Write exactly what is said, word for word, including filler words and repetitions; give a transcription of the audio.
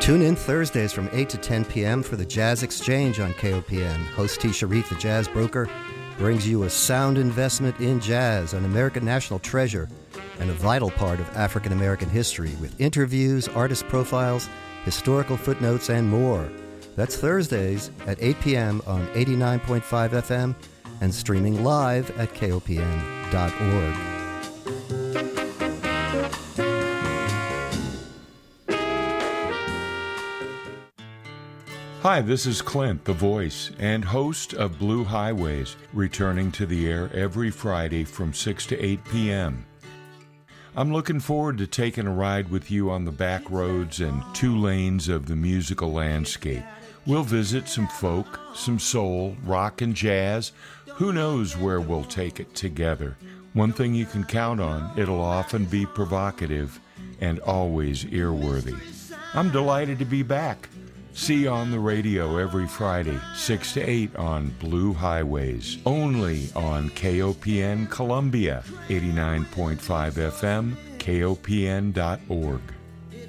Tune in Thursdays from eight to ten p.m. for the Jazz Exchange on K O P N. Host T. Sharif, the jazz broker, brings you a sound investment in jazz, an American national treasure, and a vital part of African American history, with interviews, artist profiles, historical footnotes, and more. That's Thursdays at eight p.m. on eighty-nine point five F M and streaming live at K O P N dot org. Hi, this is Clint, the voice and host of Blue Highways, returning to the air every Friday from six to eight p.m. I'm looking forward to taking a ride with you on the back roads and two lanes of the musical landscape. We'll visit some folk, some soul, rock and jazz. Who knows where we'll take it together? One thing you can count on, it'll often be provocative and always earworthy. I'm delighted to be back. See you on the radio every Friday, six to eight on Blue Highways, only on K O P N Columbia, eighty-nine point five F M, K O P N dot org.